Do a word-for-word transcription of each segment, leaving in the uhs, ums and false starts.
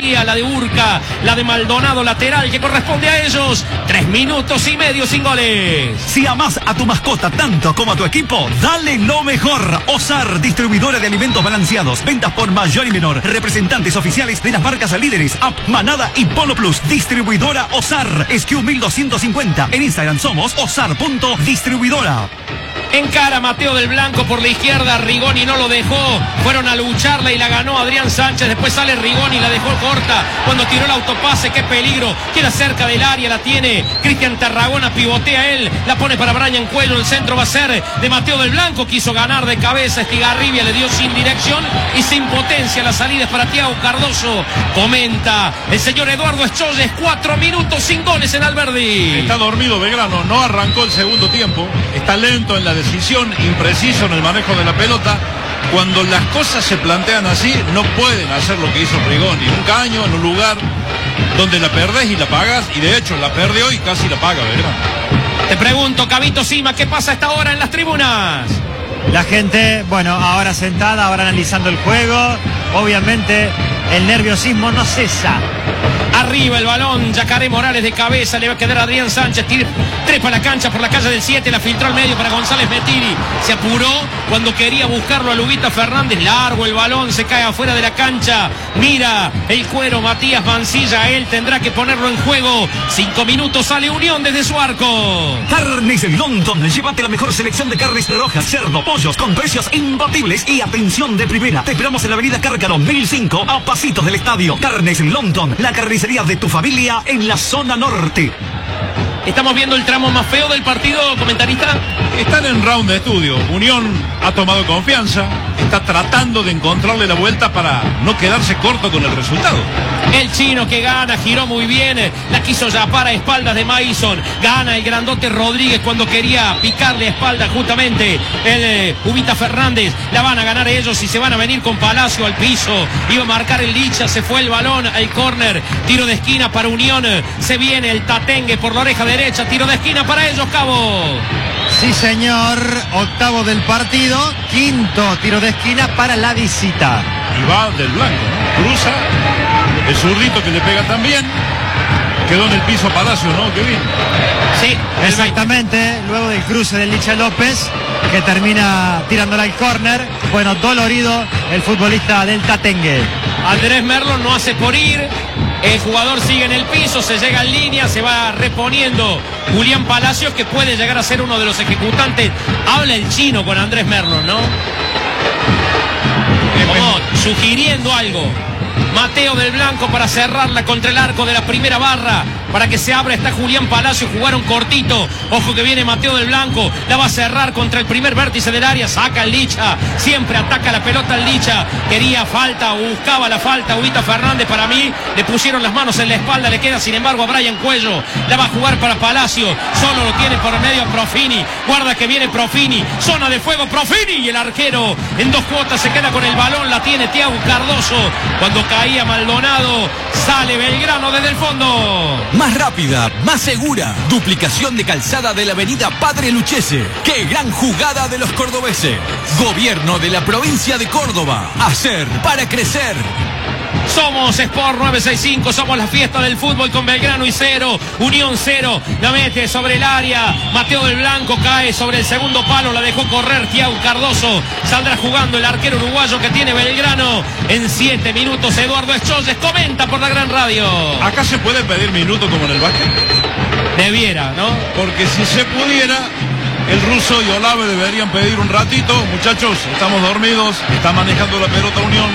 Sería la de Urca, la de Maldonado lateral que corresponde a ellos. Tres minutos y medio sin goles. Si amas a tu mascota tanto como a tu equipo, dale lo mejor. Osar, distribuidora de alimentos balanceados. Ventas por mayor y menor. Representantes oficiales de las marcas líderes Up, Manada y Polo Plus. Distribuidora Osar. S Q mil doscientos cincuenta. En Instagram somos osar.distribuidora. Encara Mateo del Blanco por la izquierda, Rigoni no lo dejó, fueron a lucharla y la ganó Adrián Sánchez, después sale Rigoni y la dejó corta, cuando tiró el autopase, qué peligro, queda cerca del área, la tiene Cristian Tarragona, pivotea él, la pone para Brian Cuello, el centro va a ser de Mateo del Blanco, quiso ganar de cabeza, Estigarribia le dio sin dirección y sin potencia, la salida es para Thiago Cardoso, comenta el señor Eduardo Escholles, cuatro minutos sin goles en Alberdi. Está dormido Belgrano, no arrancó el segundo tiempo, está lento en la decisión, impreciso en el manejo de la pelota. Cuando las cosas se plantean así, no pueden hacer lo que hizo Rigoni, un caño en un lugar donde la perdés y la pagas, y de hecho la perdió y casi la paga Belgrano. Te pregunto, Cabito Sima, ¿qué pasa a esta hora en las tribunas? La gente, bueno, ahora sentada, ahora analizando el juego, obviamente el nerviosismo no cesa. Arriba el balón, Yacaré Morales de cabeza, le va a quedar a Adrián Sánchez, trepa la cancha por la calle del siete, la filtró al medio para González Metiri, se apuró cuando quería buscarlo a Lubita Fernández, largo el balón, se cae afuera de la cancha, mira el cuero Matías Mancilla, él tendrá que ponerlo en juego, cinco minutos, sale Unión desde su arco. Carnes London, llévate la mejor selección de carnes rojas, cerdo, pollos, con precios imbatibles y atención de primera. Te esperamos en la avenida Cárcano, mil cinco, a pasitos del estadio. Carnes London, la carnicería de tu familia en la zona norte. Estamos viendo el tramo más feo del partido, comentarista. Están en round de estudio. Unión ha tomado confianza, está tratando de encontrarle la vuelta para no quedarse corto con el resultado. El chino que gana, giró muy bien, la quiso yapar a espaldas de Mason, gana el grandote Rodríguez cuando quería picarle a espaldas justamente el eh, Ubita Fernández, la van a ganar ellos y se van a venir con Palacio al piso, iba a marcar el Licha, se fue el balón al córner, tiro de esquina para Unión, se viene el Tatengue por la oreja derecha, tiro de esquina para ellos, Cabo. Sí señor, octavo del partido, quinto tiro de esquina para la visita. Y va del Blanco, ¿no? Cruza, el zurdito que le pega también, quedó en el piso Palacio, ¿no? Qué bien. Sí, exactamente, luego del cruce del Licha López, que termina tirándola al córner, bueno, dolorido el futbolista del Tatengue. Andrés Merlo no hace por ir, el jugador sigue en el piso, se llega en línea, se va reponiendo Julián Palacios, que puede llegar a ser uno de los ejecutantes. Habla el chino con Andrés Merlo, ¿no? Como sugiriendo algo. Mateo del Blanco para cerrarla contra el arco de la primera barra. Para que se abra está Julián Palacio, jugaron cortito. Ojo que viene Mateo del Blanco, la va a cerrar contra el primer vértice del área. Saca el Licha, siempre ataca la pelota el Licha. Quería falta, buscaba la falta Ubita Fernández, para mí. Le pusieron las manos en la espalda, le queda sin embargo a Brian Cuello. La va a jugar para Palacio, solo lo tiene por medio a Profini. Guarda que viene Profini, zona de fuego Profini. Y el arquero en dos cuotas se queda con el balón, la tiene Thiago Cardoso. Cuando caía Maldonado, sale Belgrano desde el fondo. Más rápida, más segura. Duplicación de calzada de la avenida Padre Lucchese. ¡Qué gran jugada de los cordobeses! Gobierno de la provincia de Córdoba. Hacer para crecer. Somos Sport nueve sesenta y cinco, somos la fiesta del fútbol con Belgrano y cero, Unión cero, la mete sobre el área, Mateo del Blanco cae sobre el segundo palo, la dejó correr Thiago Cardoso, saldrá jugando el arquero uruguayo que tiene Belgrano en siete minutos. Eduardo Escholles comenta por la gran radio. ¿Acá se puede pedir minuto como en el básquet? Debiera, ¿no? Porque si se pudiera, el ruso y Olave deberían pedir un ratito. Muchachos, estamos dormidos, está manejando la pelota Unión.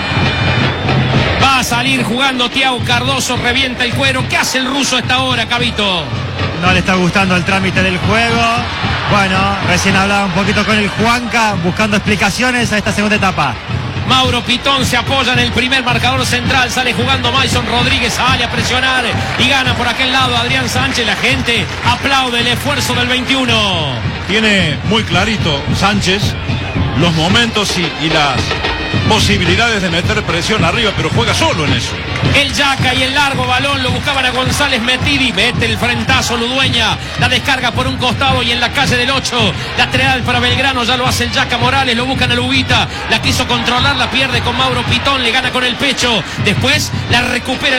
Va a salir jugando Thiago Cardoso, revienta el cuero. ¿Qué hace el ruso a esta hora, Cabito? No le está gustando el trámite del juego. Bueno, recién hablaba un poquito con el Juanca, buscando explicaciones a esta segunda etapa. Mauro Pitón se apoya en el primer marcador central, sale jugando Mason Rodríguez, sale a presionar y gana por aquel lado Adrián Sánchez. La gente aplaude el esfuerzo del veintiuno. Tiene muy clarito Sánchez los momentos y, y las posibilidades de meter presión arriba, pero juega solo en eso. El Yaca y el largo balón lo buscaban a González Metiri, mete el frentazo Ludueña, la descarga por un costado y en la calle del ocho, lateral para Belgrano, ya lo hace el Yaca Morales, lo buscan a Lubita, la quiso controlar, la pierde con Mauro Pitón, le gana con el pecho, después la recupera